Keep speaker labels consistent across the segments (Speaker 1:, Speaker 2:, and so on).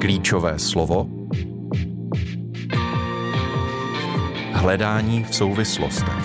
Speaker 1: Klíčové slovo hledání v souvislostech.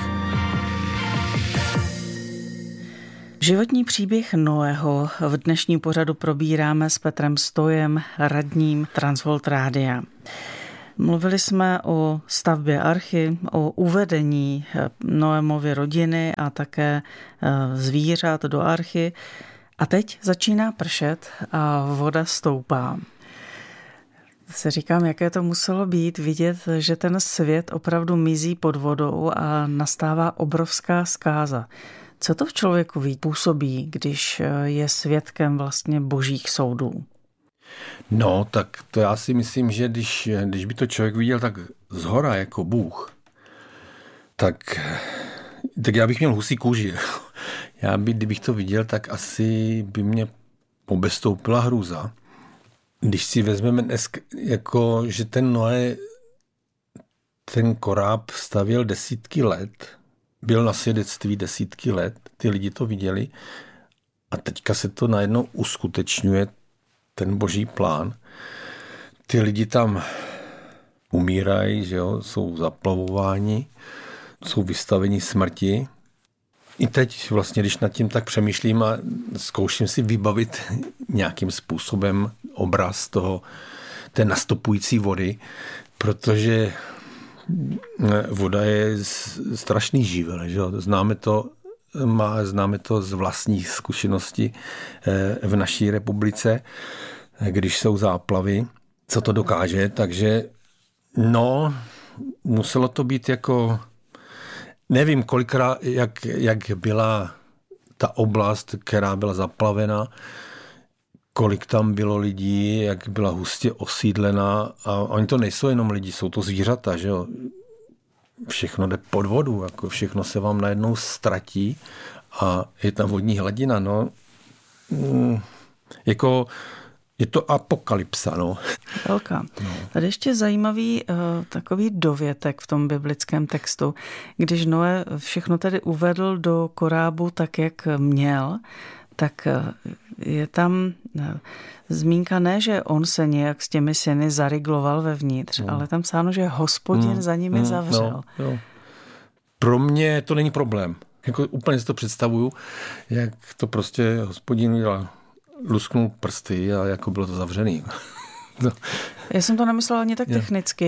Speaker 2: Životní příběh Noého v dnešním pořadu probíráme s Petrem Stojem, radním Transworld Rádia. Mluvili jsme o stavbě archy, o uvedení Noémovy rodiny a také zvířat do archy. A teď začíná pršet a voda stoupá. Se říkám, jaké to muselo být vidět, že ten svět opravdu mizí pod vodou a nastává obrovská zkáza. Co to v člověku působí, když je svědkem vlastně božích soudů?
Speaker 3: No, tak to já si myslím, že když by to člověk viděl tak zhora jako Bůh, tak já bych měl husí kůži. Kdybych to viděl, tak asi by mě obestoupila hrůza. Když si vezmeme dneska, jako, že ten Noé, ten koráb stavěl desítky let, byl na svědectví desítky let, ty lidi to viděli a teďka se to najednou uskutečňuje, ten boží plán. Ty lidi tam umírají, že jo, jsou zaplavováni, jsou vystaveni smrti. I teď vlastně, když nad tím tak přemýšlím a zkouším si vybavit nějakým způsobem obraz té nastupující vody, protože voda je strašný živel, že jo? Známe to z vlastní zkušenosti v naší republice, když jsou záplavy, co to dokáže, takže muselo to být jako, nevím kolikrát, jak byla ta oblast, která byla zaplavena, kolik tam bylo lidí, jak byla hustě osídlená a oni to nejsou jenom lidi, jsou to zvířata, že jo. Všechno jde pod vodu, jako všechno se vám najednou ztratí a je tam vodní hladina, jako je to apokalypsa,
Speaker 2: Velká. Tady ještě zajímavý takový dovětek v tom biblickém textu, když Noé všechno tedy uvedl do korábu tak, jak měl, tak je tam zmínka ne, že on se nějak s těmi syny zarigloval vevnitř, ale tam psáno, že Hospodin za nimi zavřel.
Speaker 3: No. Pro mě to není problém. Jako úplně si to představuju, jak to prostě Hospodin udělal. Lusknul prsty a jako bylo to zavřený.
Speaker 2: Já jsem to nemyslela ani tak technicky,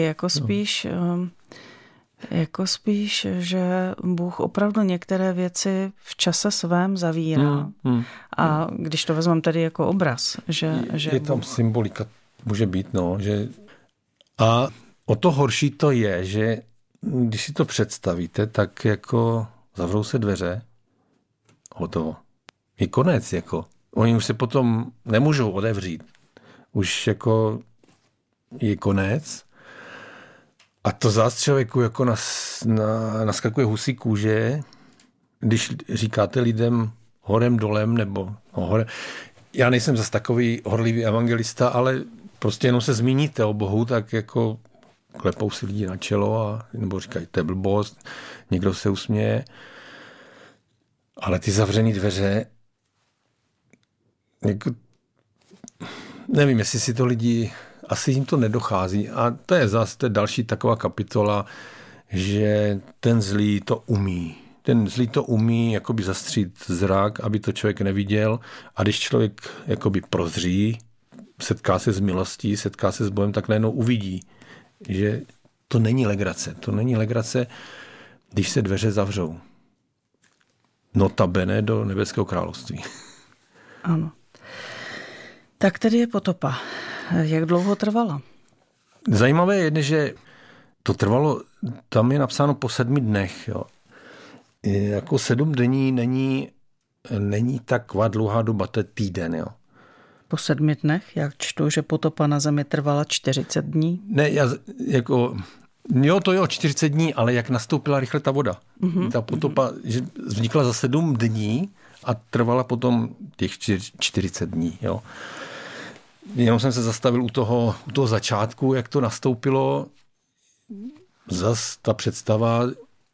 Speaker 2: jako spíš, že Bůh opravdu některé věci v čase svém zavírá. A když to vezmeme tedy jako obraz, že
Speaker 3: je tam symbolika, může být, že a o to horší to je, že když si to představíte, tak jako zavřou se dveře, hotovo. Je konec, jako. Oni už se potom nemůžou otevřít. Už jako je konec. A to zás člověku jako naskakuje husí kůže, když říkáte lidem horem dolem nebo horem. Já nejsem zas takový horlivý evangelista, ale prostě jenom se zmíníte o Bohu, tak jako klepou si lidi na čelo nebo říkají, to je blbost, někdo se usměje. Ale ty zavřený dveře, jako, nevím, jestli si to lidi, asi jim to nedochází. A to je zase další taková kapitola, že ten zlý to umí. Ten zlý to umí jakoby zastřít zrak, aby to člověk neviděl. A když člověk jakoby prozří, setká se s milostí, setká se s Bohem, tak najednou uvidí, že to není legrace. To není legrace, když se dveře zavřou. Notabene do nebeského království.
Speaker 2: Ano. Tak tedy je potopa. Jak dlouho trvala?
Speaker 3: Zajímavé je, že to trvalo, tam je napsáno po 7 dnech. Jo. Jako 7 dní není taková dlouhá doba, to je týden. Jo.
Speaker 2: Po 7 dnech? Já čtu, že potopa na zemi trvala 40 dní.
Speaker 3: Ne, to jo, 40 dní, ale jak nastoupila rychle ta voda. Ta potopa že vznikla za 7 dní a trvala potom těch 40 dní. Jo. Jenom jsem se zastavil u toho začátku, jak to nastoupilo. Zas ta představa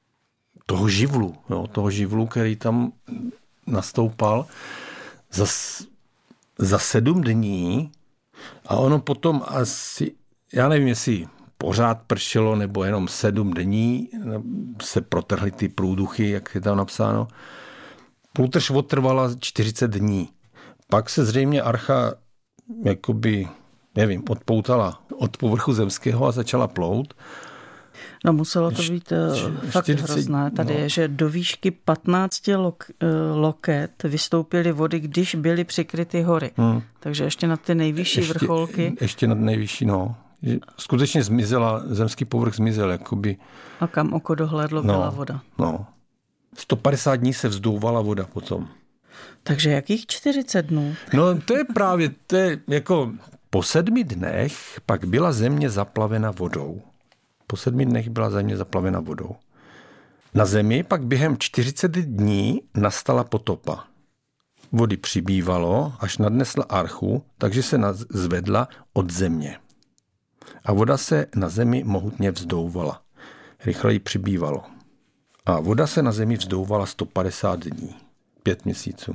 Speaker 3: toho živlu, který tam nastoupal. Za 7 dní A ono potom asi, já nevím, jestli pořád pršelo, nebo jenom 7 dní se protrhly ty průduchy, jak je tam napsáno. Průtrž trvala 40 dní. Pak se zřejmě archa jakoby, nevím, odpoutala od povrchu zemského a začala plout.
Speaker 2: No muselo to být fakt 40, hrozné. Tady je, že do výšky 15 loket vystoupily vody, když byly přikryty hory. Takže ještě na ty nejvyšší vrcholky.
Speaker 3: Ještě na nejvyšší, no. Skutečně zmizela, zemský povrch zmizel, jakoby.
Speaker 2: A kam oko dohlédlo, byla voda.
Speaker 3: No. 150 dní se vzdouvala voda potom.
Speaker 2: Takže jakých 40 dnů?
Speaker 3: No to je jako po 7 dnech pak byla země zaplavena vodou. Po 7 dnech byla země zaplavena vodou. Na zemi pak během 40 dní nastala potopa. Vody přibývalo, až nadnesla archu, takže se zvedla od země. A voda se na zemi mohutně vzdouvala. Rychleji přibývalo. A voda se na zemi vzdouvala 150 dní. 5 měsíců.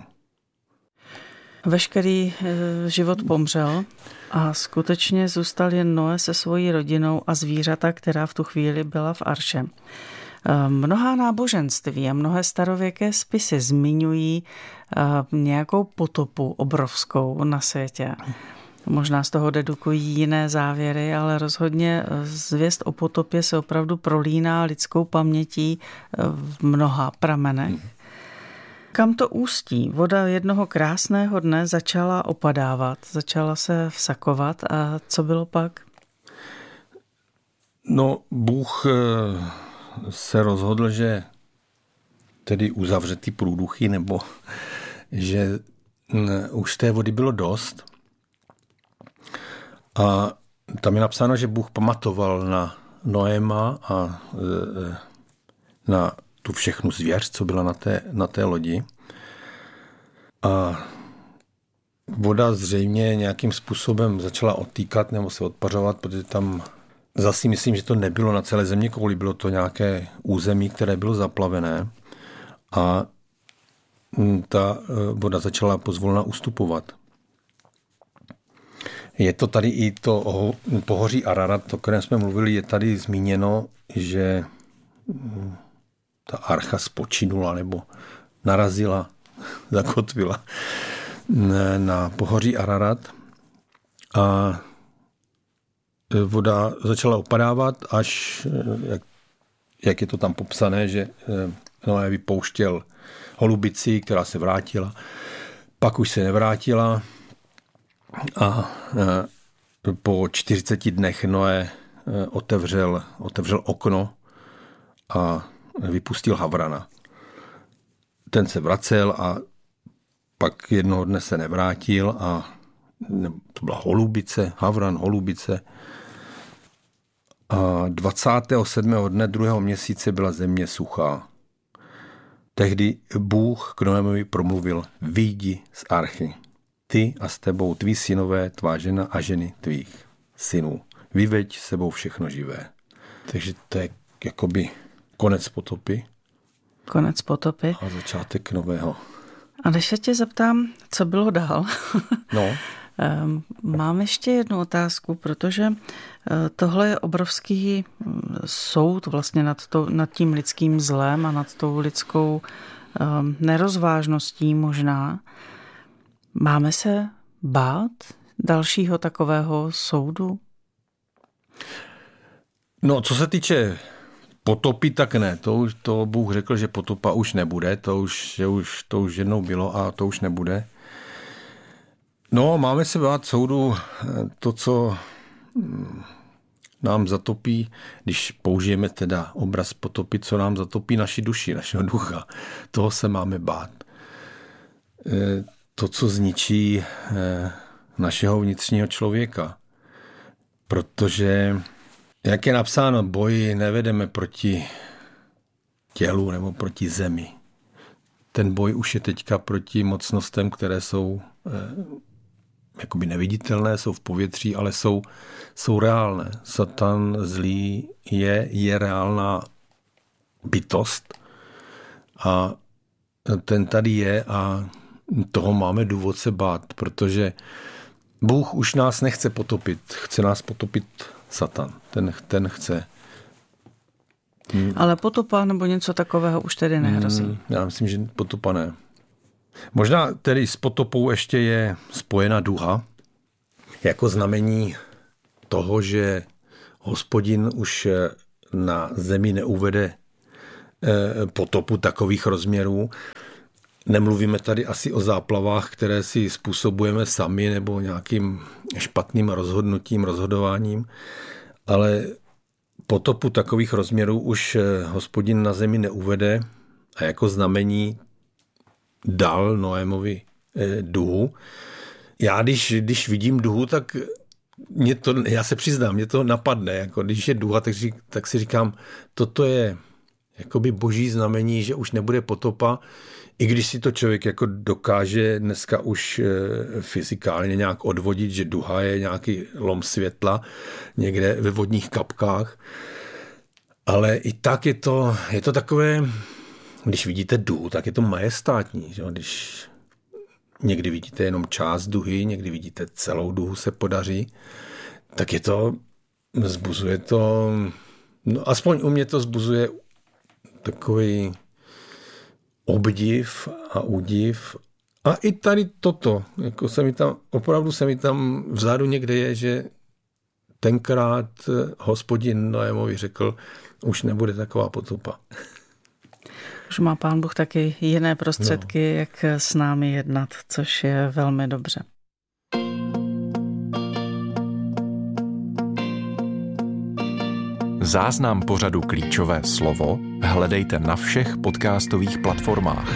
Speaker 2: Veškerý život pomřel a skutečně zůstal jen Noé se svojí rodinou a zvířata, která v tu chvíli byla v arše. Mnohá náboženství a mnohé starověké spisy zmiňují nějakou potopu obrovskou na světě. Možná z toho dedukují jiné závěry, ale rozhodně zvěst o potopě se opravdu prolíná lidskou pamětí v mnoha pramenech. Kam to ústí? Voda jednoho krásného dne začala opadávat, začala se vsakovat a co bylo pak?
Speaker 3: No, Bůh se rozhodl, že tedy uzavře ty průduchy, nebo že už té vody bylo dost. A tam je napsáno, že Bůh pamatoval na Noéma a na tu všechnu zvěř, co byla na té lodi. A voda zřejmě nějakým způsobem začala odtýkat nebo se odpařovat, protože tam zase myslím, že to nebylo na celé zeměkouli, bylo to nějaké území, které bylo zaplavené a ta voda začala pozvolna ustupovat. Je to tady i to pohoří Ararat, o kterém jsme mluvili, je tady zmíněno, že ta archa spočinula nebo narazila, zakotvila na pohoří Ararat a voda začala opadávat, až, jak je to tam popsané, že Noé vypouštěl holubici, která se vrátila, pak už se nevrátila a po 40 dnech Noé otevřel okno a vypustil havrana. Ten se vracel a pak jednoho dne se nevrátil a to byla holubice, havran, holubice. A 27. dne 2. měsíce byla země suchá. Tehdy Bůh k Noémovi promluvil: vyjdi z archy, ty a s tebou tví synové, tvá žena a ženy tvých synů. Vyveď sebou všechno živé. Takže to je jakoby konec potopy.
Speaker 2: Konec potopy.
Speaker 3: A začátek nového.
Speaker 2: A když se tě zeptám, co bylo dál?
Speaker 3: No.
Speaker 2: Mám ještě jednu otázku, protože tohle je obrovský soud vlastně nad tím lidským zlem a nad tou lidskou nerozvážností možná. Máme se bát dalšího takového soudu?
Speaker 3: No, co se týče potopy, tak ne. To Bůh řekl, že potopa už nebude. To už jednou bylo a to už nebude. No, máme se bát soudu, to, co nám zatopí, když použijeme teda obraz potopy, co nám zatopí naši duši, našeho ducha. Toho se máme bát. To, co zničí našeho vnitřního člověka. Protože, jak je napsáno, boj nevedeme proti tělu nebo proti zemi. Ten boj už je teďka proti mocnostem, které jsou jakoby neviditelné, jsou v povětří, ale jsou reálné. Satan zlý je reálná bytost a ten tady je a toho máme důvod se bát, protože Bůh už nás nechce potopit, chce nás potopit Satan. Ten chce.
Speaker 2: Ale potopa nebo něco takového už tedy nehrozí.
Speaker 3: Já myslím, že potopa ne. Možná tedy s potopou ještě je spojena duha, jako znamení toho, že Hospodin už na zemi neuvede potopu takových rozměrů. Nemluvíme tady asi o záplavách, které si způsobujeme sami nebo nějakým špatným rozhodováním, ale potopu takových rozměrů už Hospodin na zemi neuvede a jako znamení dal Noémovi duhu. Já když vidím duhu, tak já se přiznám, mě to napadne. Jako když je duha, tak si říkám, toto je jakoby boží znamení, že už nebude potopa, i když si to člověk jako dokáže dneska už fyzikálně nějak odvodit, že duha je nějaký lom světla někde ve vodních kapkách. Ale i tak je to takové, když vidíte duhu, tak je to majestátní. Že? Když někdy vidíte jenom část duhy, někdy vidíte celou duhu se podaří, tak vzbuzuje to, no aspoň u mě to vzbuzuje takový obdiv a údiv. A i tady toto, jako opravdu se mi tam vzadu někde je, že tenkrát Hospodin Noémovi řekl, už nebude taková potopa.
Speaker 2: Už má Pán Bůh taky jiné prostředky, jak s námi jednat, což je velmi dobře.
Speaker 1: Záznam pořadu Klíčové slovo hledejte na všech podcastových platformách.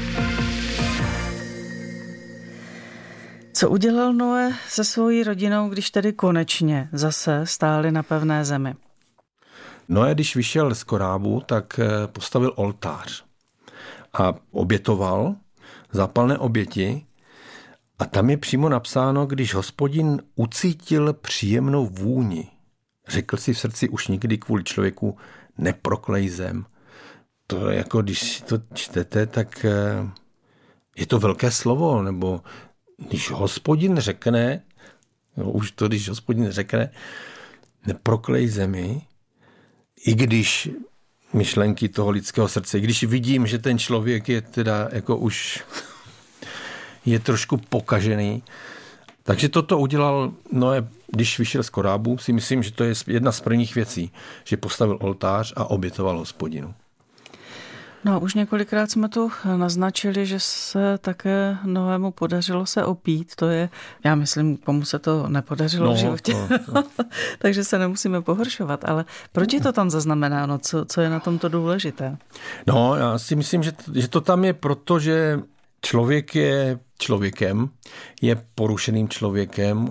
Speaker 2: Co udělal Noé se svojí rodinou, když tedy konečně zase stáli na pevné zemi?
Speaker 3: Noé, když vyšel z korábu, tak postavil oltář a obětoval zápalné oběti. A tam je přímo napsáno, když Hospodin ucítil příjemnou vůni, řekl si v srdci, už nikdy kvůli člověku neproklej zem. To jako, když to čtete, tak je to velké slovo, nebo když Hospodin řekne, když Hospodin řekne, neproklej zemi, i když myšlenky toho lidského srdce, i když vidím, že ten člověk je teda jako už je trošku pokažený. Takže toto udělal Noé, když vyšel z korábu, si myslím, že to je jedna z prvních věcí, že postavil oltář a obětoval Hospodinu.
Speaker 2: No a už několikrát jsme tu naznačili, že se také Noému podařilo se opít. To je, já myslím, komu se to nepodařilo v životě. Takže se nemusíme pohoršovat. Ale proč je to tam zaznamenáno? Co je na tomto důležité?
Speaker 3: No, já si myslím, že to tam je proto, že člověk je člověkem, je porušeným člověkem,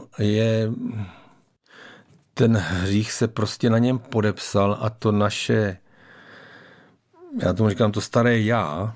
Speaker 3: ten hřích se prostě na něm podepsal a to naše, já tomu říkám, to staré já,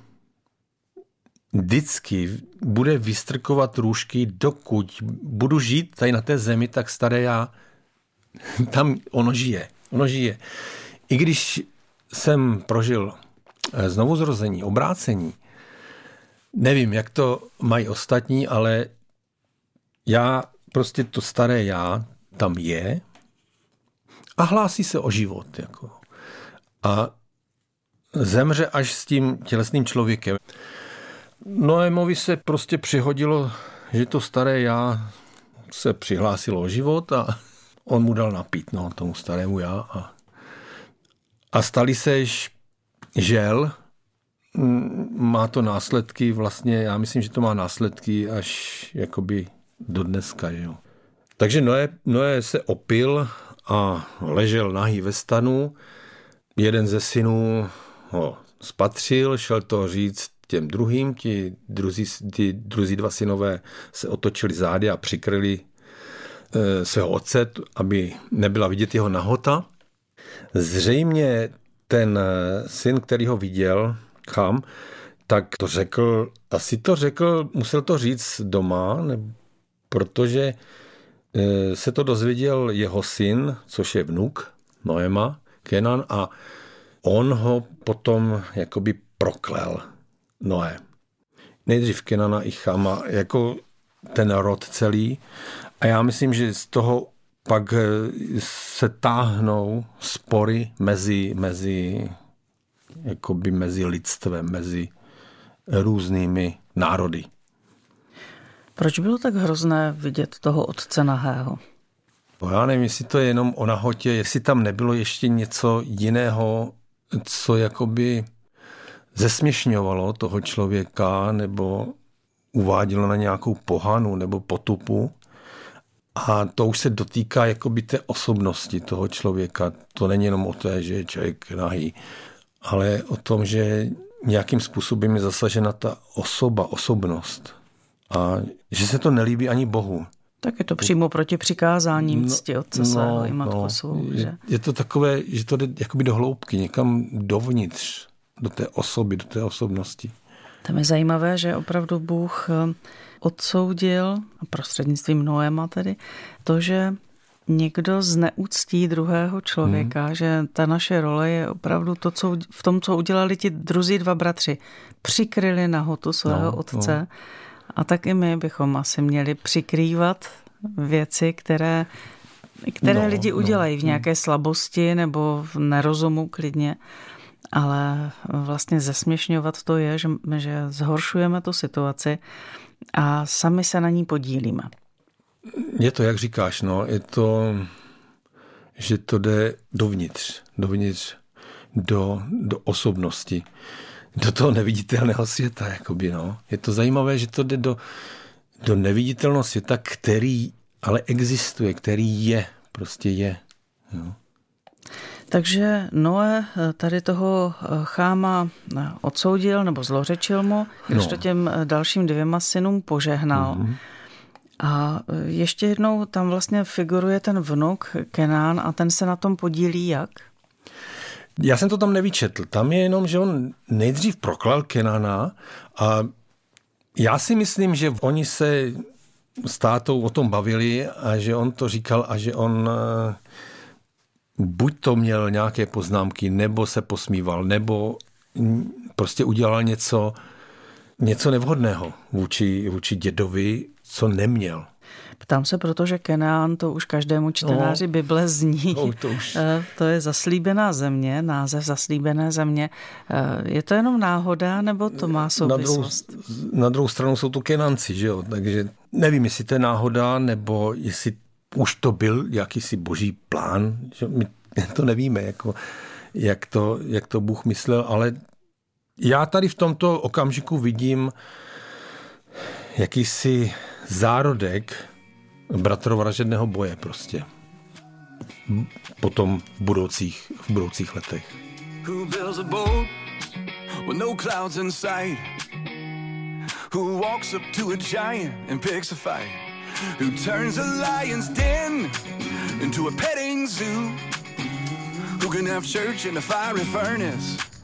Speaker 3: vždycky bude vystrkovat růžky, dokud budu žít tady na té zemi, tak staré já, tam ono žije. I když jsem prožil znovuzrození, obrácení, nevím, jak to mají ostatní, ale já prostě to staré já tam je a hlásí se o život. Jako. A zemře až s tím tělesným člověkem. Noémovi se prostě přihodilo, že to staré já se přihlásilo o život a on mu dal napít, tomu starému já. A stali se žel, má to následky vlastně, já myslím, že to má následky až jakoby do dneska. Že jo. Takže Noé se opil a ležel nahý ve stanu. Jeden ze synů ho spatřil, šel to říct těm druhým, ti druzí dva synové se otočili zády a přikryli svého otce, aby nebyla vidět jeho nahota. Zřejmě ten syn, který ho viděl, Cham, tak to řekl, musel to říct doma, protože se to dozvěděl jeho syn, což je vnuk Noéma, Kenan, a on ho potom jakoby proklel, Noé. Nejdřív Kenana i Chama, jako ten rod celý, A já myslím, že z toho pak se táhnou spory mezi lidstvem, mezi různými národy.
Speaker 2: Proč bylo tak hrozné vidět toho otce nahého?
Speaker 3: Já nevím, jestli to je jenom o nahotě, jestli tam nebylo ještě něco jiného, co jakoby zesměšňovalo toho člověka nebo uvádělo na nějakou pohanu nebo potupu. A to už se dotýká jakoby té osobnosti toho člověka. To není jenom o té, že je člověk nahý, ale o tom, že nějakým způsobem je zasažena ta osobnost. A že se to nelíbí ani Bohu.
Speaker 2: Tak je to přímo proti přikázání cti otce svého i matku svou. Že?
Speaker 3: Je to takové, že to jde jakoby do hloubky, někam dovnitř, do té osoby, do té osobnosti.
Speaker 2: Tam je zajímavé, že opravdu Bůh odsoudil, prostřednictvím Noema tedy, to, že někdo zneuctí druhého člověka, že ta naše role je opravdu to, co v tom, co udělali ti druzí dva bratři. Přikryli nahotu svého otce. A tak i my bychom asi měli přikrývat věci, které lidi udělají v nějaké slabosti nebo v nerozumu klidně. Ale vlastně zesměšňovat to je, že zhoršujeme tu situaci a sami se na ní podílíme.
Speaker 3: Je to, jak říkáš, je to, že to jde dovnitř, do osobnosti, do toho neviditelného světa, jakoby, Je to zajímavé, že to jde do neviditelného světa, který ale existuje, který je, prostě je. Jo.
Speaker 2: Takže Noé tady toho Cháma odsoudil nebo zlořečil mu, když to těm dalším 2 synům požehnal. A ještě jednou tam vlastně figuruje ten vnuk Kenán a ten se na tom podílí jak?
Speaker 3: Já jsem to tam nevyčetl. Tam je jenom, že on nejdřív proklal Kenána a já si myslím, že oni se s tátou o tom bavili a že on to říkal a že on buď to měl nějaké poznámky, nebo se posmíval, nebo prostě udělal něco nevhodného vůči dědovi, co neměl.
Speaker 2: Ptám se, protože Kenán, to už každému čtenáři Bible zní. To je zaslíbená země, název zaslíbené země. Je to jenom náhoda, nebo to má souvislost?
Speaker 3: Na druhou stranu jsou to Kenánci, že jo? Takže nevím, jestli to je náhoda, nebo jestli už to byl jakýsi boží plán, že my to nevíme, jak to Bůh myslel, ale já tady v tomto okamžiku vidím jakýsi zárodek bratrovražedného boje prostě. Potom v budoucích letech. Who builds a boat with no clouds in sight? Who walks up to a giant and picks a fight? Who turns a lion's den into a petting zoo? Who can have church in a fiery furnace?